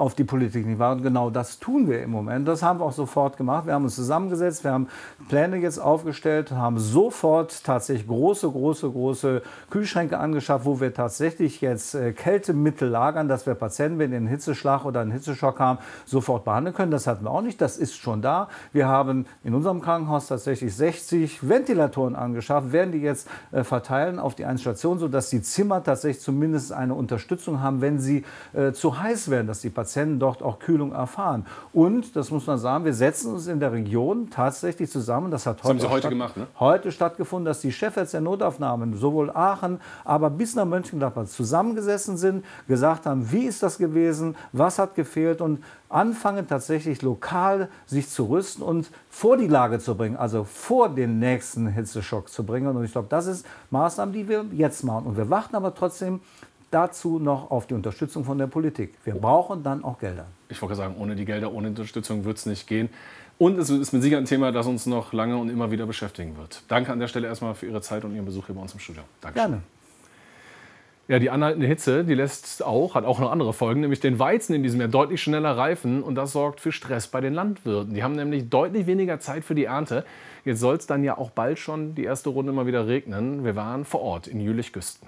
auf die Politik nicht wahr. Und genau das tun wir im Moment. Das haben wir auch sofort gemacht. Wir haben uns zusammengesetzt, wir haben Pläne jetzt aufgestellt, haben sofort tatsächlich große Kühlschränke angeschafft, wo wir tatsächlich jetzt Kältemittel lagern, dass wir Patienten, wenn die einen Hitzeschlag oder einen Hitzeschock haben, sofort behandeln können. Das hatten wir auch nicht. Das ist schon da. Wir haben in unserem Krankenhaus tatsächlich 60 Ventilatoren angeschafft, werden die jetzt verteilen auf die Station, sodass die Zimmer tatsächlich zumindest eine Unterstützung haben, wenn sie zu heiß werden, dass die Patienten dort auch Kühlung erfahren. Und, das muss man sagen, wir setzen uns in der Region tatsächlich zusammen. Das hat heute gemacht, ne? Heute stattgefunden, dass die Chefärzte der Notaufnahmen, sowohl Aachen, aber bis nach Mönchengladbach zusammengesessen sind, gesagt haben, wie ist das gewesen, was hat gefehlt und anfangen tatsächlich lokal sich zu rüsten und vor die Lage zu bringen, also vor den nächsten Hitzeschock zu bringen. Und ich glaube, das ist Maßnahmen, die wir jetzt machen. Und wir warten aber trotzdem dazu noch auf die Unterstützung von der Politik. Wir brauchen dann auch Gelder. Ich wollte sagen, ohne die Gelder, ohne Unterstützung wird es nicht gehen. Und es ist mit Sicherheit ein Thema, das uns noch lange und immer wieder beschäftigen wird. Danke an der Stelle erstmal für Ihre Zeit und Ihren Besuch hier bei uns im Studio. Dankeschön. Gerne. Ja, die anhaltende Hitze, die hat auch noch andere Folgen, nämlich den Weizen in diesem Jahr deutlich schneller reifen und das sorgt für Stress bei den Landwirten. Die haben nämlich deutlich weniger Zeit für die Ernte. Jetzt soll es dann ja auch bald schon die erste Runde mal wieder regnen. Wir waren vor Ort in Jülich-Güsten.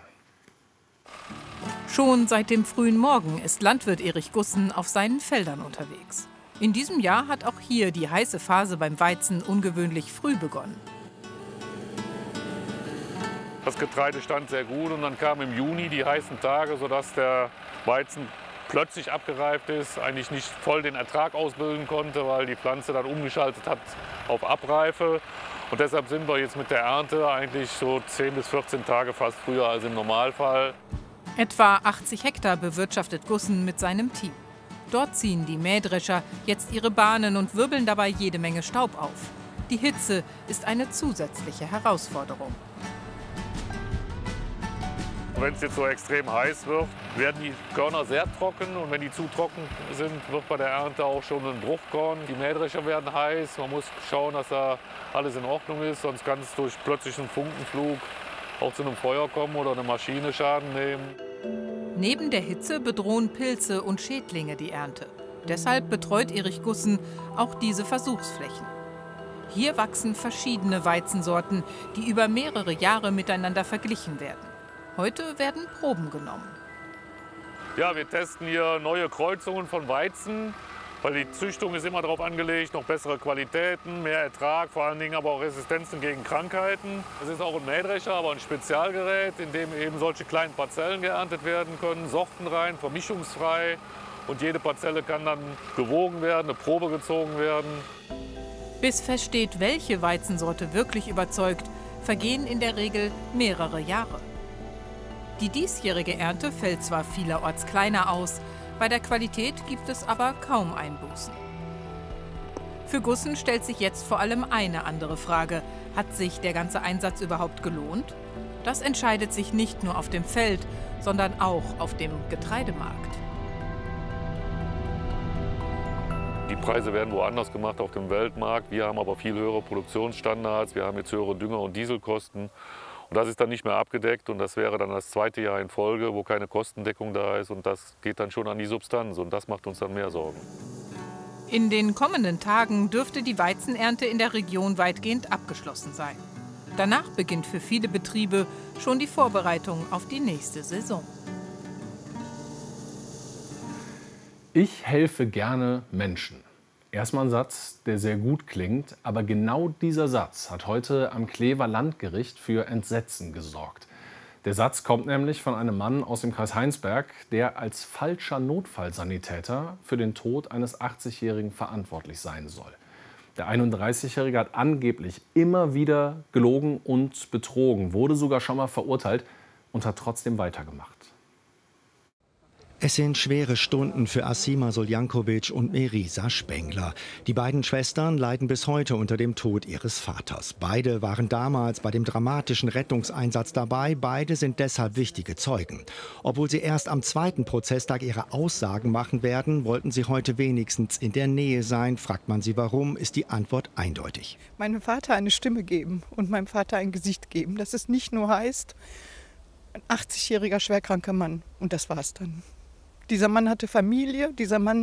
Schon seit dem frühen Morgen ist Landwirt Erich Gussen auf seinen Feldern unterwegs. In diesem Jahr hat auch hier die heiße Phase beim Weizen ungewöhnlich früh begonnen. Das Getreide stand sehr gut und dann kamen im Juni die heißen Tage, sodass der Weizen plötzlich abgereift ist, eigentlich nicht voll den Ertrag ausbilden konnte, weil die Pflanze dann umgeschaltet hat auf Abreife. Und deshalb sind wir jetzt mit der Ernte eigentlich so 10 bis 14 Tage fast früher als im Normalfall. Etwa 80 Hektar bewirtschaftet Gussen mit seinem Team. Dort ziehen die Mähdrescher jetzt ihre Bahnen und wirbeln dabei jede Menge Staub auf. Die Hitze ist eine zusätzliche Herausforderung. Wenn es jetzt so extrem heiß wird, werden die Körner sehr trocken. Und wenn die zu trocken sind, wird bei der Ernte auch schon ein Bruchkorn. Die Mähdrescher werden heiß. Man muss schauen, dass da alles in Ordnung ist. Sonst kann es durch plötzlichen Funkenflug auch zu einem Feuer kommen oder eine Maschine Schaden nehmen. Neben der Hitze bedrohen Pilze und Schädlinge die Ernte. Deshalb betreut Erich Gussen auch diese Versuchsflächen. Hier wachsen verschiedene Weizensorten, die über mehrere Jahre miteinander verglichen werden. Heute werden Proben genommen. Ja, wir testen hier neue Kreuzungen von Weizen, weil die Züchtung ist immer darauf angelegt, noch bessere Qualitäten, mehr Ertrag, vor allen Dingen aber auch Resistenzen gegen Krankheiten. Es ist auch ein Mähdrescher, aber ein Spezialgerät, in dem eben solche kleinen Parzellen geerntet werden können, sortenrein, vermischungsfrei. Und jede Parzelle kann dann gewogen werden, eine Probe gezogen werden. Bis feststeht, welche Weizensorte wirklich überzeugt, vergehen in der Regel mehrere Jahre. Die diesjährige Ernte fällt zwar vielerorts kleiner aus, bei der Qualität gibt es aber kaum Einbußen. Für Gussen stellt sich jetzt vor allem eine andere Frage. Hat sich der ganze Einsatz überhaupt gelohnt? Das entscheidet sich nicht nur auf dem Feld, sondern auch auf dem Getreidemarkt. Die Preise werden woanders gemacht auf dem Weltmarkt. Wir haben aber viel höhere Produktionsstandards. Wir haben jetzt höhere Dünger- und Dieselkosten. Und das ist dann nicht mehr abgedeckt und das wäre dann das zweite Jahr in Folge, wo keine Kostendeckung da ist und das geht dann schon an die Substanz und das macht uns dann mehr Sorgen. In den kommenden Tagen dürfte die Weizenernte in der Region weitgehend abgeschlossen sein. Danach beginnt für viele Betriebe schon die Vorbereitung auf die nächste Saison. Ich helfe gerne Menschen. Erstmal ein Satz, der sehr gut klingt, aber genau dieser Satz hat heute am Clever Landgericht für Entsetzen gesorgt. Der Satz kommt nämlich von einem Mann aus dem Kreis Heinsberg, der als falscher Notfallsanitäter für den Tod eines 80-Jährigen verantwortlich sein soll. Der 31-Jährige hat angeblich immer wieder gelogen und betrogen, wurde sogar schon mal verurteilt und hat trotzdem weitergemacht. Es sind schwere Stunden für Asima Soljankovic und Merisa Spengler. Die beiden Schwestern leiden bis heute unter dem Tod ihres Vaters. Beide waren damals bei dem dramatischen Rettungseinsatz dabei. Beide sind deshalb wichtige Zeugen. Obwohl sie erst am zweiten Prozesstag ihre Aussagen machen werden, wollten sie heute wenigstens in der Nähe sein. Fragt man sie warum, ist die Antwort eindeutig. Meinem Vater eine Stimme geben und meinem Vater ein Gesicht geben. Dass es nicht nur heißt, ein 80-jähriger schwerkranker Mann. Und das war's dann. Dieser Mann hatte Familie, dieser Mann